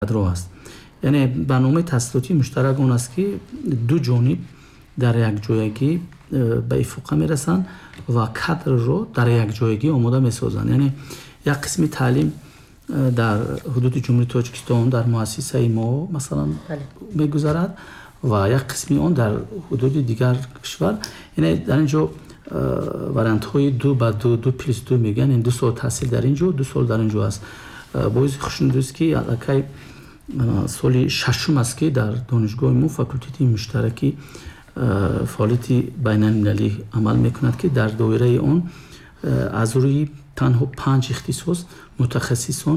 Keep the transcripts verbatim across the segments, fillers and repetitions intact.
ядро аст. Яъне барномаи таҳсилотии муштарак он аст ки ду ҷониб дар якҷоягӣ ба ифоқа мерасанд ва кадрро дар якҷоягӣ омода месозанд. Яъне як қисми таълим дар ҳудуди ҷумҳурии Тоҷикистон дар муассисаи мо масалан мегузарад ва як қисми он дар ҳудуди дигар кишвар. Яъне дар ин ҷо вариантҳои ду ба ду ду плюс ду мегӯянд, яъне ду сол таҳсил дар ин ҷо, ду сол дар ин ҷо аст. боиси хушнудист ки аллакай соли шашум аст ки дар донишгоҳи мо факултети муштараки фаъолияти байналмилалӣ амал мекунад ки дар доираи он аз рӯи танҳо панҷ ихтисос мутахассисон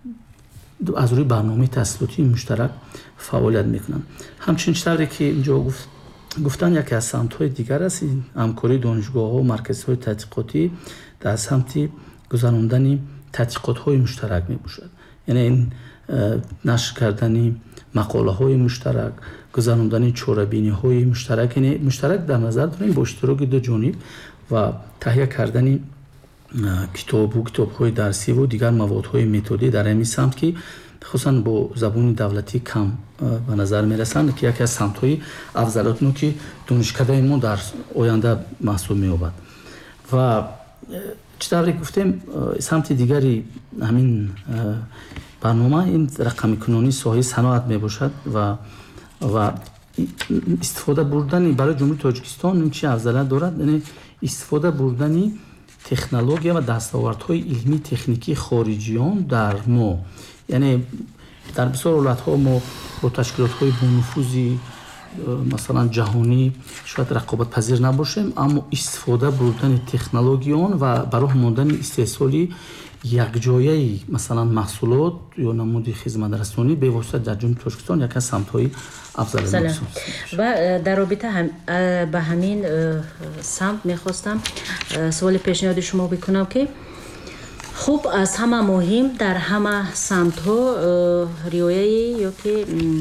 аз рӯи барномаи таҳсилотии муштарак фаъолият мекунанд. ҳамчунин читавре ки инҷо гуфтан яке аз самтҳои дигар аст ҳамкории донишгоҳҳо, марказҳои тадқиқотӣ дар самти гузарондани тадқиқотҳои муштарак мебошад. яъне ин нашр кардани мақолаҳои муштарак, гузарондани чорабиниҳои муштарак, яъне муштарак дар назар дорем бо иштироки ду ҷониб ва таҳия кардани китобу китобҳои дарсиву дигар маводҳои методӣ дар ҳамин самт ки хусусан бо забони давлатӣ кам ба назар мерасанд, ки яке аз самтҳои афзалиятноки донишкадаи мо дар оянда маҳсуб меёбад. ва чӣ тавре гуфтем самти дигари ҳамин барнома ин рақамикунонии соҳаи саноат мебошад ва ва истифода бурдани барои ҷумҳурии Тоҷикистон ин чӣ афзалият дорад, яъне истифода бурдани технология ва дастовардҳои илмии техникии хориҷиён дар мо. яъне дар бисёр ҳолатҳо мо бо ташкилотҳои бонуфузи масалан ҷаҳонӣ шояд рақобатпазир набошем, аммо истифода бурдани технологияон ва барои мондани истеҳсоли якҷояи масалан маҳсулот ё намуди хизматрасонӣ бевосита дар ҷумҳурии Тоҷикистон яке аз самтҳои афзали аст. ва дар робита ба ҳамин самт мехостам суоли пешниҳоди шумо бикунам ки хуб аз ҳама муҳим дар ҳама самтҳо риояи ё ки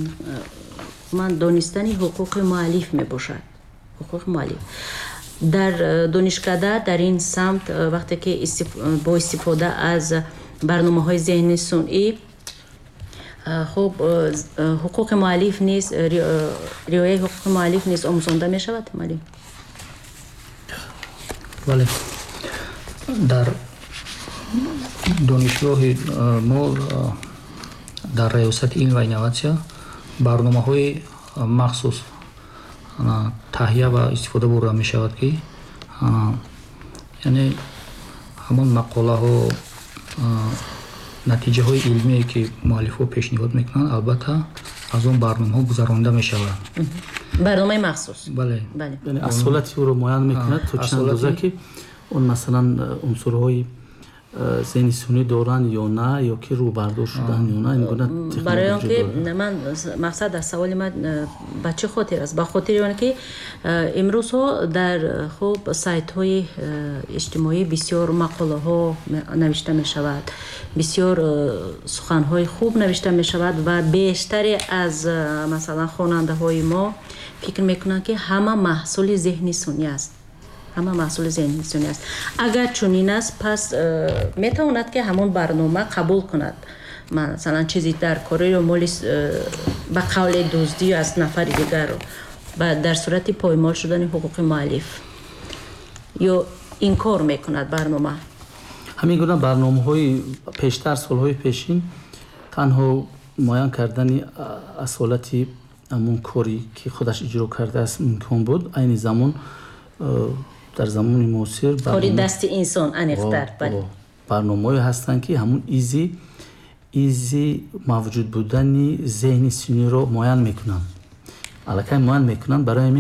ман донистани ҳуқуқи муаллиф мебошад. ҳуқуқи муаллиф дар донишкада дар ин самт вақте ки бо истифода аз барномаҳои зеҳни сунъӣ хуб ҳуқуқи муаллиф низ риояи ҳуқуқи муаллиф низ омӯзонда мешавад муаллим? бале, дар донишгоҳи мо дар раёсати илм ва инноватсия барномаҳои махсус таҳия ва истифода бурда мешавад ки яъне ҳамон мақолаҳо натиҷаҳои илмие ки муаллифҳо пешниҳод мекунанд албатта аз он барномаҳо гузаронида мешавад. барномаи махсус бале яъне асолати ӯро муайян мекунад то чӣ андоза ки он масалан унсурҳои зеҳни сунъӣ доранд ё на ё ки рӯбардор шуданд ё на ин гуна барои он ки ман мақсад аз саволи ман ба чӣ хотир аст? ба хотири он ки имрӯзҳо дар хуб сайтҳои иҷтимоӣ бисёр мақолаҳо навишта мешавад, бисёр суханҳои хуб навишта мешавад ва бештаре аз масалан хонандаҳои мо фикр мекунанд ки ҳама маҳсули зеҳни сунъӣ аст. ҳама маҳсули зеҳни сунъӣ аст. агар чунин аст пас метавонад ки ҳамон барнома қабул кунад масалан чизи дар кори моли ба қавле дуздӣ аз нафари дигарро дар сурати поймол шудани ҳуқуқи муаллиф ё инкор мекунад барнома. ҳамин гуна барномаҳои пештар солҳои пешин танҳо муайян кардани асолати ҳамон коре ки худаш иҷро кардааст имкон буд. айни замон дар замони муосир кори дасти инсон аниқтар барномаҳое ҳастанд ки ҳамон изи изи мавҷуд будани зеҳни сунъиро муайян мекунанд, аллакай муайян мекунанд. барои ҳамин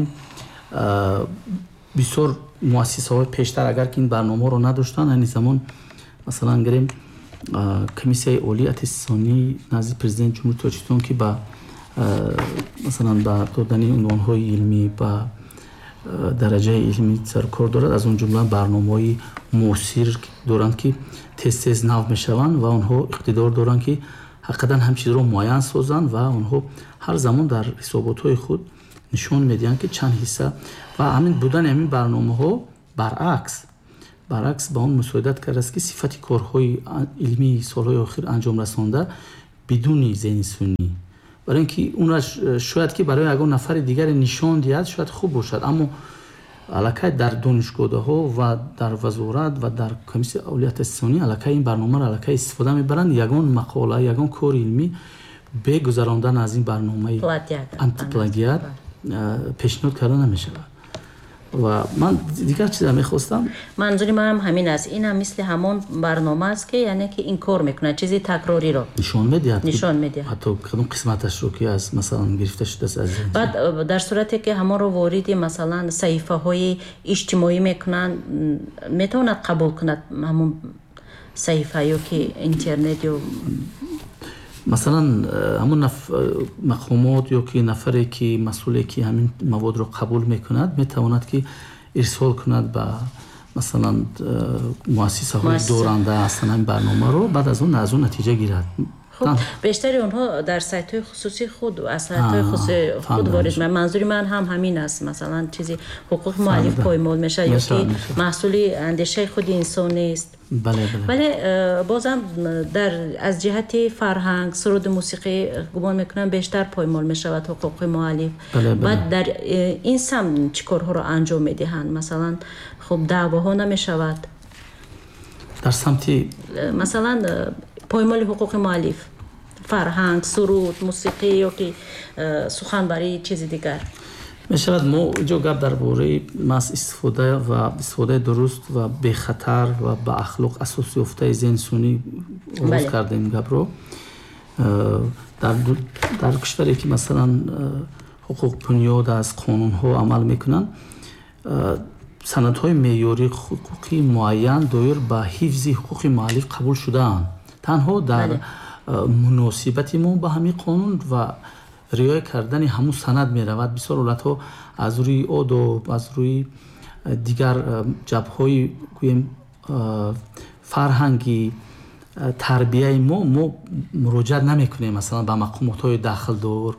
бисёр муассисаҳои пештар агар ки ин барномаҳоро надоштанд айни замон масалан гирем комиссияи олии аттестационӣ назди президенти ҷумҳурии Тоҷикистон ки ба масалан ба додани унвонҳои илмӣ ба дараҷаи илмӣ саркор дорад, аз он ҷумла барномаҳои муосир доранд ки тез тез нав мешаванд ва онҳо иқтидор доранд ки ҳақиқатан ҳам чизро муайян созанд ва онҳо ҳар замон дар ҳисоботҳои худ нишон медиҳанд ки чанд ҳисса ва ҳамин будани ҳамин барномаҳо баръакс баръакс ба он мусоидат кардааст ки сифати корҳои илмии солҳои охир анҷом расонда бидуни зени сунӣ, барои ин ки унаш шояд ки барои ягон нафари дигаре нишон диҳад шояд хуб бошад, аммо аллакай дар донишгоҳҳо ва дар вазорат ва дар комиссияи авлияти сунӣ аллакай ин барномаро аллакай истифода мебаранд. Ягон мақола, ягон кори илмӣ бе гузарондан аз ин барномаи антиплагиат пешниҳод карда намешавад. ва ман дигар чиза мехостам, манзури манам ҳамин аст. Ин ҳам мисли ҳамон барнома аст ки яъне ки инкор мекунад, чизи такрориро нишон медиҳад, нишон медиҳад, ҳатто кадом қисматашро ки аз масалан гирифта шудааст аз зин. баъд дар сурате ки ҳамонро вориди масалан саҳифаҳои иҷтимоӣ мекунанд, метавонад қабул кунад ҳамон саҳифа ё ки интернет ё масалан ҳамон мақомот ё ки нафаре ки масъуле ки ҳамин маводро қабул мекунад метавонад ки ирсол кунад ба масалан муассисаҳои доранда ҳастанд ҳамин барномаро, баъд аз он аз он натиҷа гирад. خب بیشتری اونها در سایت های خصوصی خود از سایت های خصوصی خود وارد میشن. منظوری من هم همین است، مثلا چیزی حقوق مؤلف پایمال میشه یا که محصولی اندیشه خود انسان نیست. بله بله. ولی بازم در از جهت فرهنگ سرود موسیقی گمان میکنم بیشتر پایمال میشه و حقوق مؤلف. بله بله. بعد در این سم چیکارها رو انجام میدهند؟ مثلا خب دعواها نمیشود در سمتی مثلا پایمال حقوق مؤلف، فرهنگ، سرود، موسیقی یا که سخنوری چیز دیگر میشود. ما اینجا گپ درباره مس استفاده و استفاده درست و بی خطر و با اخلاق اساس یافته ذهن سنی آغاز کردیم گپ رو. در در کشوری که مثلا حقوق بنیاد از قانون ها عمل میکنن، سندهای معیاری حقوقی معین دایر به حفظ حقوق مؤلف قبول شده‌اند. تنها در مناسبت ما با همین قانون و رعایت کردن همون سند می رود. بسیار حالت‌ها از روی آداب، از روی دیگر جبهه‌های گویم فرهنگی تربیه ما ما مراجعه نمی‌کنیم مثلا به مقامات‌های داخل دار.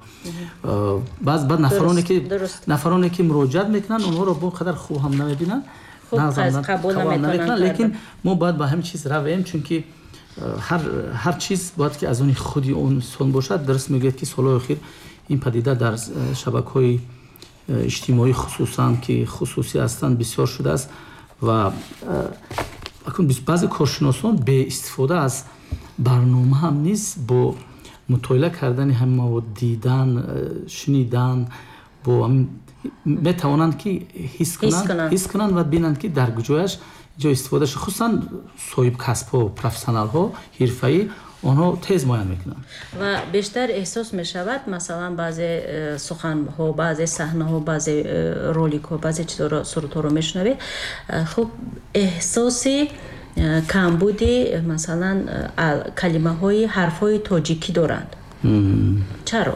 بعض بعد نفرانی که نفرانی که مراجعه میکنن اونها رو با قدر خوب هم نمی‌بینن، نه قبول نمی‌کنن. لیکن ما باید با همین چیز رویم، چون که هر هر چیز باید که از اون خودی اون سون باشد. درست میگه که سال اخیر این پدیده در شبکه‌های اجتماعی خصوصا که خصوصی هستند بسیار شده است و اکنون بعضی کارشناسان به استفاده از برنامه هم نیست با مطالعه کردن هم مواد دیدن، شنیدن، با هم میتوانند که حس کنند حس کنند و ببینند که در جایش جای استفاده شده، خصوصا صاحب کسب ها، پروفسیونال ها، حرفه‌ای آنها تیز معاین میکنن و بیشتر احساس میشود مثلا بعضی سخن ها، بعضی صحنه ها، بعضی رولیک ها، بعضی چیزا صورت ها رو میشنوید، خب احساسی کمبودی مثلا کلمه های حرف های تاجیکی دارند. چرا؟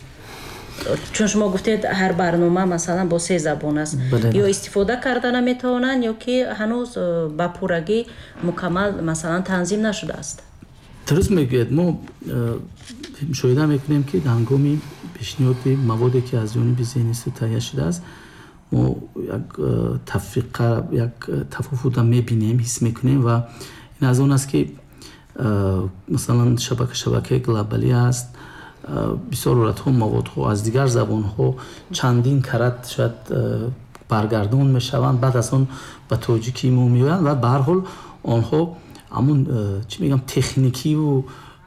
چون شما گفتید هر برنامه مثلا با سه زبان است، یا استفاده کرده نمیتونن یا که هنوز با پورگی مکمل مثلا تنظیم نشده است. درست میگید. ما مشاهده میکنیم که هنگامی پیشنهاد موادی که از جانب زیونیست تهیه شده است، ما یک تفریقه، یک تفاوت میبینیم، حس میکنیم و این از اون است که مثلا شبکه شبکه گلوبالی است. بسیار حالت‌ها موادها از دیگر زبان‌ها چندین کرات شاید برگردان میشوند، بعد از اون به تاجیکی ما میآیند و به هر حال آنها همون چی میگم تکنیکی و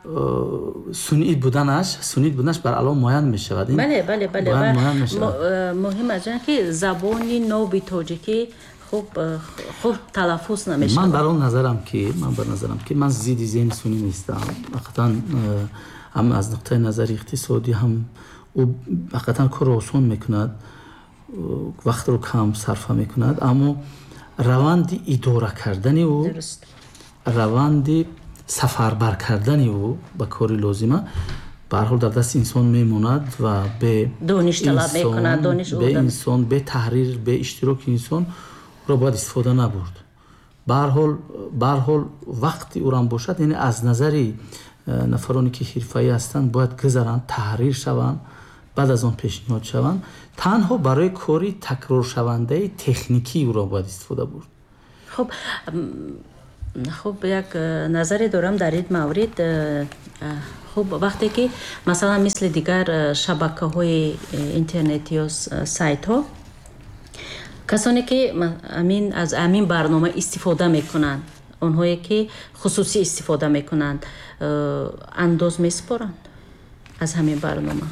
سنی بودنش سنی بودنش بر علاوه معین میشود. بله بله بله. مهم از اینه که زبانی نو به تاجیکی خوب خوب تلفظ نمیشه. من برای نظرم که من بر نظرم که من زیدی ذهن سنی نیستم. واقعا هم از نقطه نظر اقتصادی هم او واقعا کار آسان میکند، وقت رو کم صرف میکند، اما روند اداره کردن او، روند سفربر کردن او با کاری لازمه به هر حال در دست انسان میماند و به دانش طلب میکند، دانش به انسان، به تحریر، به اشتراک انسان رو باید استفاده نبرد. به هر حال به هر حال وقتی او را باشد، یعنی از نظر نفرانی که حرفه‌ای هستند باید گذارند، تحریر شوند، بعد از آن پیشنهاد شوند. تنها برای کاری تکرار شونده تکنیکی او را باید استفاده برد. خب хуб як назаре дорам дар ин маврид. хуб вақте ки масалан мисли дигар шабакаҳои интернет ё сайтҳо касоне ки амин аз амин барнома истифода мекунанд, онҳое ки хусусӣ истифода мекунанд, андоз месупоранд аз ҳамин барнома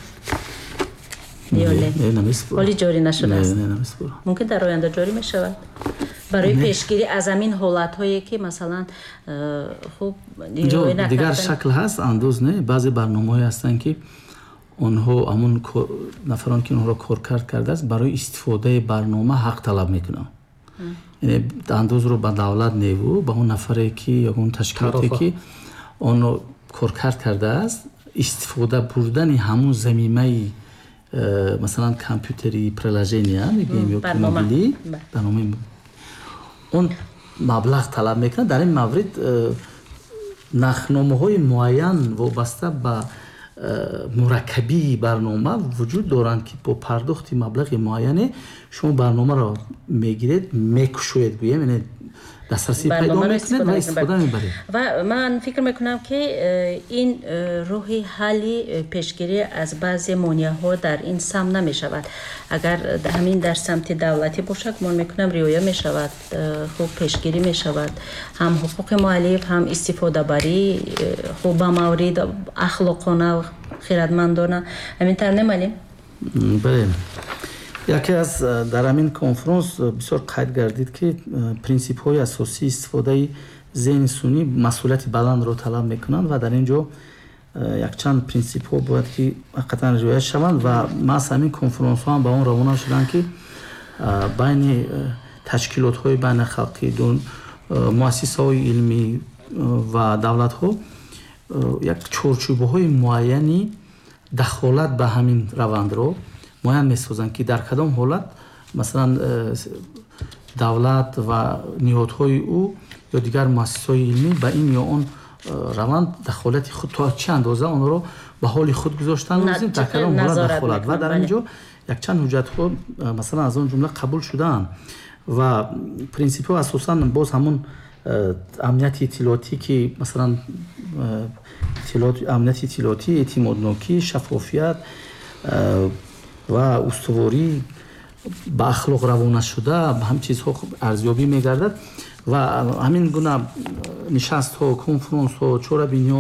ё не? ҳоли ҷорӣ нашудааст. мумкин дар оянда ҷорӣ мешавад барои пешгирӣ аз амин ҳолатҳое ки масалан хуб дигар шакл ҳаст, андоз не. баъзе барномаҳое ҳастанд ки онҳо амон нафарон ки онҳоро коркард кардааст барои истифодаи барнома ҳақ талаб мекунанд. яъне андозро ба давлат неву ба он нафаре ки ё он ташкилоте ки онро коркард кардааст истифода бурдани ҳамун замимаи масалан компютери приложения мегӯем ё мобилӣ барномаи он маблағ талаб мекунад. дар ин маврид нахномаҳои муайян вобаста ба мураккабии барнома вуҷуд доранд ки бо пардохти маблағи муайяне шумо барномаро мегиред, мекушоед, гӯем яъне дастрасӣ пайдо мекунед ва истифода мебаред. ва ман фикр мекунам ки ин роҳи ҳалли пешгирӣ аз баъзе монеаҳо дар ин самт намешавад. агар ҳамин дар самти давлатӣ бошад гумон мекунам риоя мешавад, хуб пешгирӣ мешавад, ҳам ҳуқуқи муаллиф, ҳам истифодабарӣ хуб ба маврид ахлоқона хиратмандона. ҳаминтар немалим? бале. яке аз дар ҳамин конфронс бисёр қайд гардид ки принсипҳои асосии истифодаи зеҳни сунъӣ масъулияти баландро талаб мекунанд ва дар ин ҷо якчанд принсипҳо бояд ки ҳақиқатан риоя шаванд ва маҳз ҳамин конфронсҳо ҳам ба он равона шуданд ки байни ташкилотҳои байнахалқӣ муассисаҳои илмӣ ва давлатҳо як чорчӯбаҳои муайяни дахолат ба ҳамин равандро муайян месозанд ки дар кадом ҳолат масалан давлат ва ниҳодҳои ӯ ё дигар муассисаҳои илмӣ ба ин ё он раванд дахолати худ то чӣ андоза онро ба ҳоли худ гузоштан лозим, дар кадом ҳолат дахолат. ва дар ин ҷо якчанд ҳуҷҷатҳо масалан аз он ҷумла қабул шудаанд ва принсипҳо асосан боз ҳамун амнияти иттилоотӣ ки масалан амнияти иттилоотӣ, эътимоднокӣ, шаффофият ва устуворӣ ба ахлоқ равона шуда ҳам чизҳо арзёбӣ мегардад ва ҳамин гуна нишастҳо, конфронсҳо, чорабиниҳо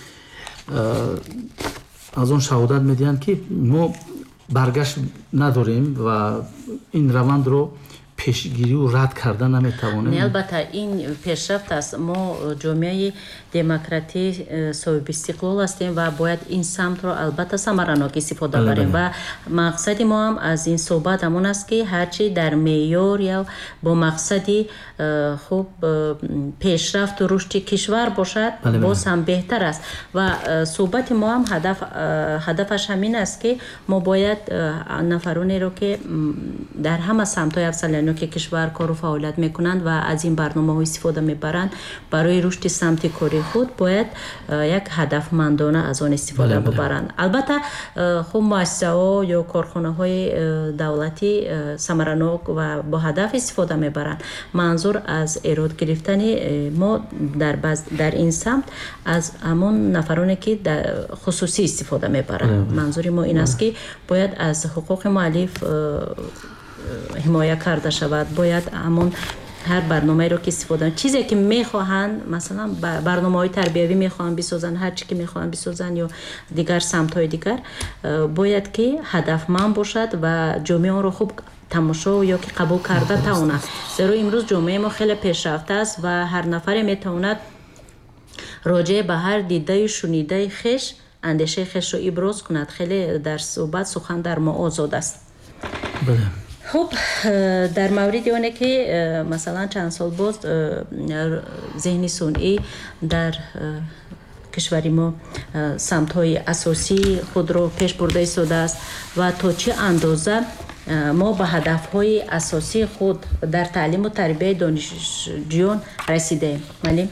аз он шаҳодат медиҳанд ки мо баргашт надорем ва ин равандро пешгирию рад карда наметавонем. албатта ин пешрафт аст. мо ҷомеаи демократӣ соҳиби истиқлол ҳастем ва бояд ин самтро албатта самаранок истифода барем ва мақсади мо ҳам аз ин суҳбат ҳамон аст ки ҳарчи дар меъёр ё бо мақсади хуб пешрафту рушди кишвар бошад боз ҳам беҳтар аст ва суҳбати мо ҳам ҳадафаш ҳамин аст ки мо бояд нафаронеро ки дар ҳама самтҳои афзалияноки кишвар кору фаъолият мекунанд ва аз ин барномаҳо истифода мебаранд барои рушди самти кори худ бояд як ҳадафмандона аз он истифода бибаранд. албатта хуб муассисаҳо ё корхонаҳои давлатӣ самаранок ва бо ҳадаф истифода мебаранд. манзур аз эрод гирифтани мо дар дар ин самт аз ҳамон нафароне ки хусусӣ истифода мебаранд. манзури мо ин аст ки бояд аз ҳуқуқи муаллиф ҳимоя карда шавад, бояд ҳамон ҳар барномаеро ки истифода чизе ки мехоҳанд масалан барномаҳои тарбиявӣ мехоҳанд бисозанд, ҳар чӣ ки мехоҳанд бисозанд ё дигар самтҳои дигар бояд ки ҳадафманд бошад ва ҷомеа онро хуб тамошо ё ки қабул карда тавонад. зеро имрӯз ҷомеаи мо хеле пешрафта аст ва ҳар нафаре метавонад роҷеъ ба ҳар дидаю шунидаи хеш андешаи хешро иброз кунад. хеле дар суҳбат сухан дар мо озод аст. хуб дар мавриди оне ки масалан чанд сол боз зеҳни сунъӣ дар кишвари мо самтҳои асосии худро пеш бурда истодааст ва то чӣ андоза мо ба ҳадафҳои асосии худ дар таълиму тарбияи донишҷӯён расидаем. малим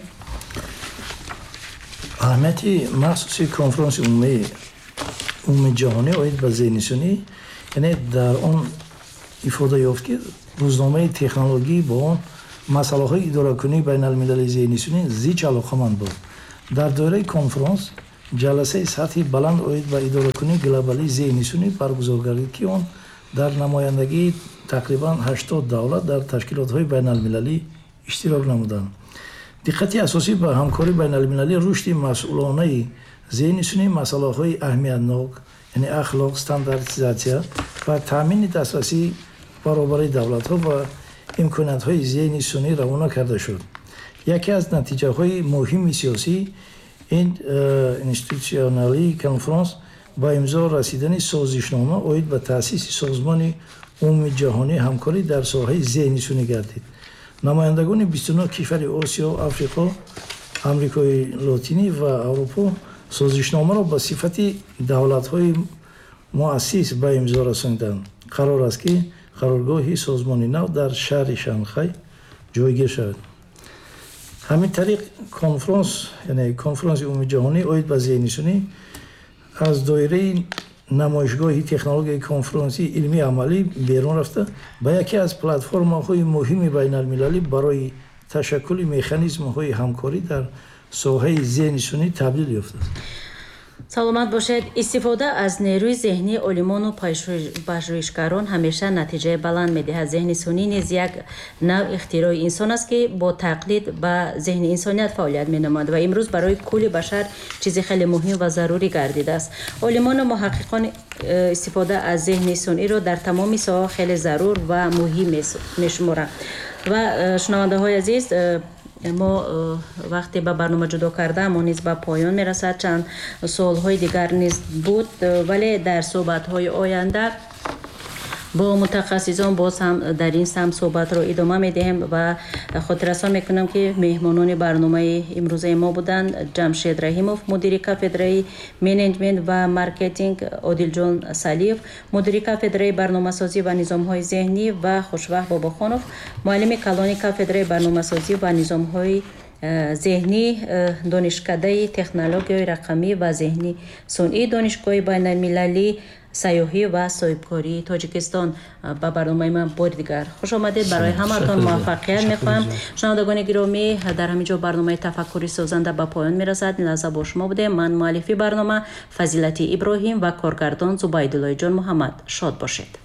аҳамияти махсуси конфронси умумии умумии ҷаҳонӣ оид ба зеҳнисунӣ яъне дар он ифода ёфт ки рӯзномаи технологӣ бо он масъалаҳои идоракунии байналмилалии зеҳнисунӣ зич алоқаманд буд. дар доираи конфронс ҷаласаи сатҳи баланд оид ба идоракунии глобалии зеҳнисунӣ баргузор гардид, ки он дар намояндагии тақрибан ҳаштод давлат дар ташкилотҳои байналмилалӣ иштирок намуданд. диққати асосӣ ба ҳамкории байналмилалӣ рушди масъулонаи зеҳнисунӣ, масъалаҳои аҳамиятнок, яъне ахлоқ, стандартизатсия ва таъмини дастрасии баробари давлатҳо ва имкониятҳои зеҳнисунӣ равона карда шуд. яке аз натиҷаҳои муҳими сиёсӣ ин институтсионалии конфронс ба имзо расидани созишнома оид ба таъсиси созмони умумиҷаҳонии ҳамкорӣ дар соҳаи зеҳнисунӣ гардид. намояндагони бисту нӯ кишвари осиё, африқо, амрикои лотинӣ ва аврупо созишномаро ба сифати давлатҳои муассис ба имзо расониданд. қарор аст ки қароргоҳи созмони нав дар шаҳри шанхай ҷойгир шавад. ҳамин тариқ конфронс, яъне конфронси умумиҷаҳонӣ оид ба зеҳнисунӣ аз доираи намоишгоҳи технологияи конфронсии илмии амалӣ берун рафта ба яке аз платформаҳои муҳими байналмилалӣ барои ташаккули механизмҳои ҳамкорӣ дар соҳаи зеҳнисунӣ табдил ёфтааст. саломат бошед. истифода аз нерӯи зеҳнии олимону пажӯҳишгарон ҳамеша натиҷаи баланд медиҳад. зеҳнисунӣ низ як нав ихтирои инсон аст, ки бо тақлид ба зеҳни инсоният фаъолият менамояд ва имрӯз барои кулли башар чизи хеле муҳим ва зарурӣ гардидааст. олимону муҳаққиқони истифода аз зеҳни сунъиро дар тамоми соҳаҳо хеле зарур ва муҳим мешуморанд. ва шунавандаҳои азиз, мо вақте ба барнома ҷудо карда мо низ ба поён мерасад. чанд суолҳои дигар низ буд, вале дар суҳбатҳои оянда бо мутахассисон боз ҳам дар ин самт суҳбатро идома медиҳем ва хотиррасон мекунам, ки меҳмонони барномаи имрӯзаи мо буданд ҷамшед раҳимов, мудири кафедраи менеҷмент ва маркетинг, Одилҷон Салиев, мудири кафедраи барномасозӣ ва низомҳои зеҳнӣ ва Хушвақт Бобохонов, муаллими калони кафедраи барномасозӣ ва низомҳои зеҳнӣ, донишкадаи технологияи рақамӣ ва зеҳни сунъӣ, донишгоҳи байналмилалӣ сайёҳӣ ва соҳибкории Тоҷикистон. ба барномаи ман бори дигар хуш омадед. барои ҳаматон муваффақият мехоҳам. шунавандагони гиромӣ, дар ҳамин ҷо барномаи тафаккури созанда ба поён мерасад. ин лаҳза бо шумо будем. ман муаллифи барнома Фазилати Иброҳим ва коргардон Зубайдуллоиҷон Муҳаммад. шод бошед.